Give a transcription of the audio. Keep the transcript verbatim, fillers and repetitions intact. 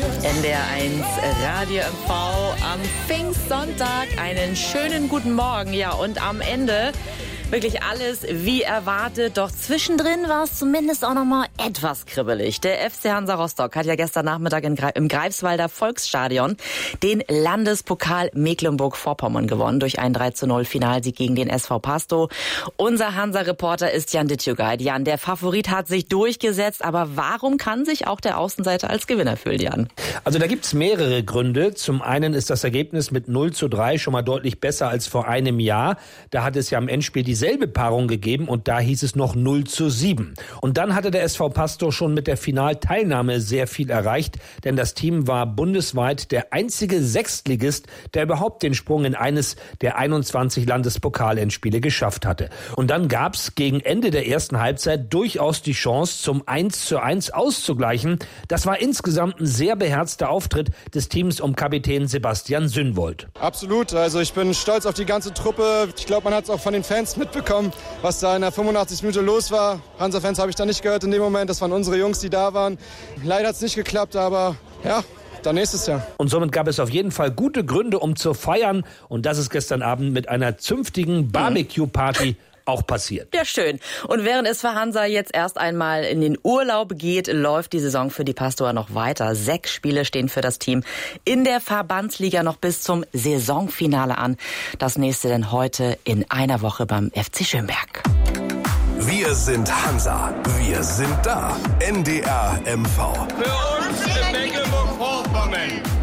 N D R eins Radio M V am Pfingstsonntag. Einen schönen guten Morgen. Ja, und am Ende wirklich alles wie erwartet. Doch zwischendrin war es zumindest auch noch mal etwas kribbelig. Der F C Hansa Rostock hat ja gestern Nachmittag in Gre- im Greifswalder Volksstadion den Landespokal Mecklenburg-Vorpommern gewonnen durch einen drei zu null Finalsieg gegen den S V Pastow. Unser Hansa-Reporter ist Jan Dittjugaid. Jan, der Favorit hat sich durchgesetzt, aber warum kann sich auch der Außenseiter als Gewinner fühlen, Jan? Also da gibt's mehrere Gründe. Zum einen ist das Ergebnis mit null zu drei schon mal deutlich besser als vor einem Jahr. Da hat es ja am Endspiel die selbe Paarung gegeben und da hieß es noch null zu sieben. Und dann hatte der S V Pastow schon mit der Finalteilnahme sehr viel erreicht, denn das Team war bundesweit der einzige Sechstligist, der überhaupt den Sprung in eines der einundzwanzig Landespokal-Endspiele geschafft hatte. Und dann gab's gegen Ende der ersten Halbzeit durchaus die Chance, zum eins zu eins auszugleichen. Das war insgesamt ein sehr beherzter Auftritt des Teams um Kapitän Sebastian Sünwold. Absolut, also ich bin stolz auf die ganze Truppe. Ich glaube, man hat es auch von den Fans mitbekommen, was da in der fünfundachtzigsten Minute los war. Hansa-Fans habe ich da nicht gehört in dem Moment. Das waren unsere Jungs, die da waren. Leider hat es nicht geklappt, aber ja, dann nächstes Jahr. Und somit gab es auf jeden Fall gute Gründe, um zu feiern. Und das ist gestern Abend mit einer zünftigen Barbecue-Party auch passiert. Ja, schön. Und während es für Hansa jetzt erst einmal in den Urlaub geht, läuft die Saison für die Pastower noch weiter. Sechs Spiele stehen für das Team in der Verbandsliga noch bis zum Saisonfinale an. Das nächste denn heute in einer Woche beim F C Schönberg. Wir sind Hansa. Wir sind da. N D R M V. Für uns in Mecklenburg-Vorpommern.